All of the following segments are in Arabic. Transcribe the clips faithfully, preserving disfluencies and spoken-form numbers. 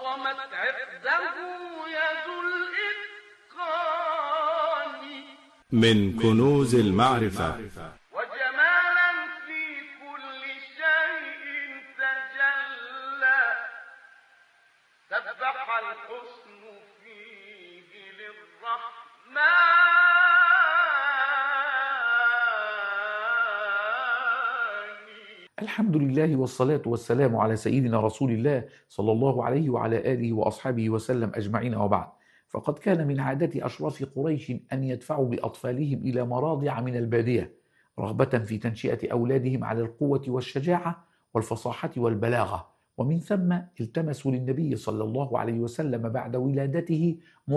عصمت عقده يد الإتقان من كنوز المعرفة وجمالا في كل شيء تجلى سبح الحسن فيه للرحمن. الحمد لله والصلاة والسلام على سيدنا رسول الله صلى الله عليه وعلى آله وأصحابه وسلم أجمعين، وبعد. فقد كان من عادة أشراف قريش أن يدفعوا بأطفالهم إلى مراضع من البادية رغبة في تنشئة أولادهم على القوة والشجاعة والفصاحة والبلاغة، ومن ثم التمسوا للنبي صلى الله عليه وسلم بعد ولادته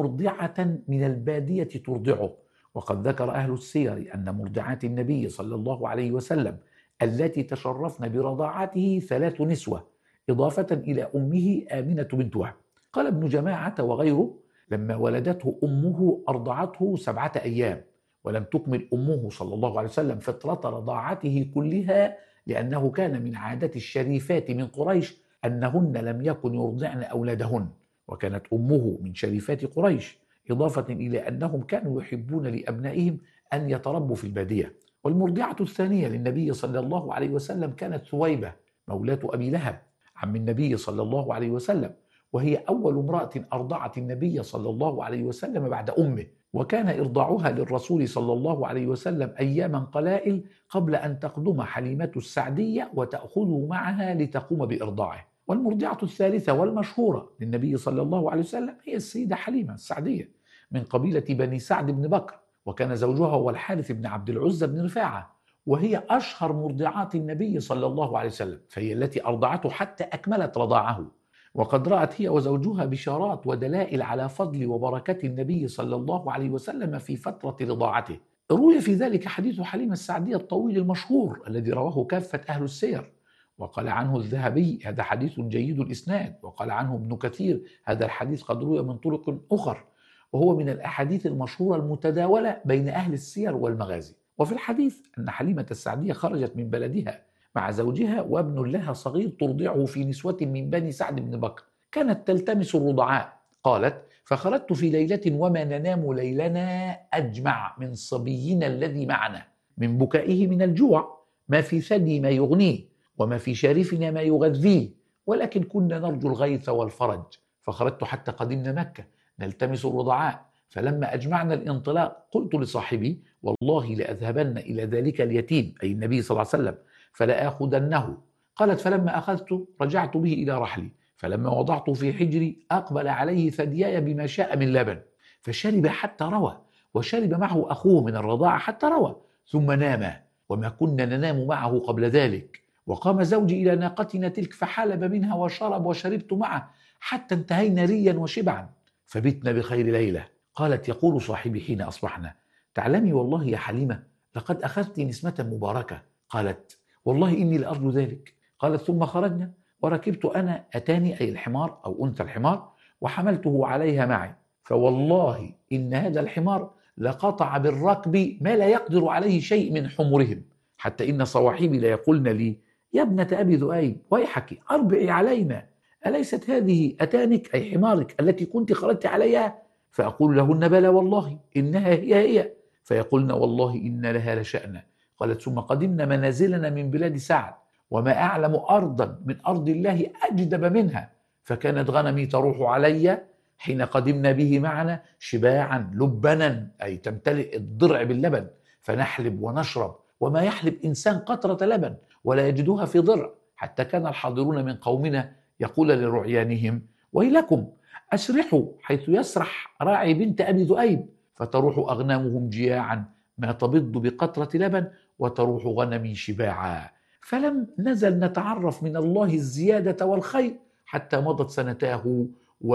مرضعة من البادية ترضعه. وقد ذكر أهل السير أن مرضعات النبي صلى الله عليه وسلم التي تشرفن برضاعته ثلاث نسوة إضافة إلى أمه آمنة بنت وهب. قال ابن جماعة وغيره: لما ولدته أمه أرضعته سبعة أيام، ولم تكمل أمه صلى الله عليه وسلم فترة رضاعته كلها، لأنه كان من عادة الشريفات من قريش أنهن لم يكن يرضعن أولادهن، وكانت أمه من شريفات قريش، إضافة إلى أنهم كانوا يحبون لأبنائهم أن يتربوا في البادية. والمرضعة الثانية للنبي صلى الله عليه وسلم كانت ثويبة مولاة أبي لهب عم النبي صلى الله عليه وسلم، وهي أول امرأة أرضعت النبي صلى الله عليه وسلم بعد أمه، وكان إرضاعها للرسول صلى الله عليه وسلم أياما قلائل قبل أن تقدم حليمة السعدية وتأخذه معها لتقوم بإرضاعه. والمرضعة الثالثة والمشهورة للنبي صلى الله عليه وسلم هي السيدة حليمة السعدية من قبيلة بني سعد بن بكر، وكان زوجها هو الحارث بن عبد العزى بن رفاعة، وهي أشهر مرضعات النبي صلى الله عليه وسلم، فهي التي أرضعته حتى أكملت رضاعه. وقد رأت هي وزوجها بشارات ودلائل على فضل وبركة النبي صلى الله عليه وسلم في فترة رضاعته. روي في ذلك حديث حليمة السعدية الطويل المشهور الذي رواه كافة أهل السير، وقال عنه الذهبي: هذا حديث جيد الإسناد. وقال عنه ابن كثير: هذا الحديث قد روي من طرق أخر، وهو من الأحاديث المشهورة المتداولة بين أهل السير والمغازي. وفي الحديث أن حليمة السعدية خرجت من بلدها مع زوجها وابن لها صغير ترضعه في نسوة من بني سعد بن بكر، كانت تلتمس الرضعاء. قالت: فخرجت في ليلة وما ننام ليلنا أجمع من صبينا الذي معنا، من بكائه من الجوع، ما في ثدي ما يغنيه، وما في شارفنا ما يغذيه، ولكن كنا نرجو الغيث والفرج. فخرجت حتى قدمنا مكة نلتمس الرضعاء، فلما أجمعنا الانطلاق قلت لصاحبي: والله لأذهبن إلى ذلك اليتيم، أي النبي صلى الله عليه وسلم، فلآخذنه. قالت: فلما أخذته رجعت به إلى رحلي، فلما وضعته في حجري أقبل عليه ثدياي بما شاء من لبن، فشرب حتى روى، وشرب معه أخوه من الرضاعة حتى روى، ثم نام، وما كنا ننام معه قبل ذلك. وقام زوجي إلى ناقتنا تلك فحلب منها وشرب، وشربت معه حتى انتهينا ريا وشبعا، فبتنا بخير ليلة. قالت: يقول صاحبي حين أصبحنا: تعلمي والله يا حليمة لقد أخذت نسمة مباركة. قالت: والله إني لأرجو ذلك. قالت: ثم خرجنا وركبت أنا أتاني، أي الحمار أو أنثى الحمار، وحملته عليها معي، فوالله إن هذا الحمار لقطع بالركب ما لا يقدر عليه شيء من حمرهم، حتى إن صواحبي ليقولن لي: يا ابنة أبي ذؤيب ويحك أربعي علينا، أليست هذه أتانك أي حمارك التي كنت خرجت عليها؟ فأقول لهن: بلى والله إنها هي هي. فيقولن: والله إن لها لشأنا. قالت: ثم قدمنا منازلنا من بلاد سعد، وما أعلم أرضا من أرض الله أجدب منها، فكانت غنمي تروح علي حين قدمنا به معنا شباعا لبنا، أي تمتلئ الضرع باللبن، فنحلب ونشرب، وما يحلب إنسان قطرة لبن ولا يجدوها في ضرع، حتى كان الحاضرون من قومنا يقول لرعيانهم: ويلكم أسرحوا حيث يسرح راعي بنت أبي ذؤيب، فتروح أغنامهم جياعا ما تبض بقطرة لبن، وتروح غنمي شباعا. فلم نزل نتعرف من الله الزيادة والخير حتى مضت سنتاه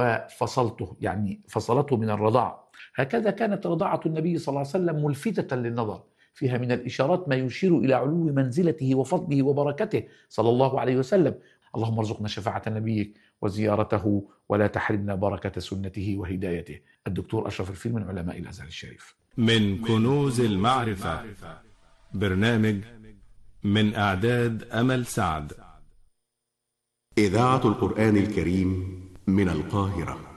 وفصلته، يعني فصلته من الرضاع. هكذا كانت رضاعة النبي صلى الله عليه وسلم ملفتة للنظر، فيها من الإشارات ما يشير إلى علو منزلته وفضله وبركته صلى الله عليه وسلم. اللهم ارزقنا شفاعة نبيك وزيارته، ولا تحرمنا بركة سنته وهدايته. الدكتور أشرف الفيل من علماء الأزهر الشريف. من كنوز المعرفة، برنامج من إعداد أمل سعد. إذاعة القرآن الكريم من القاهرة.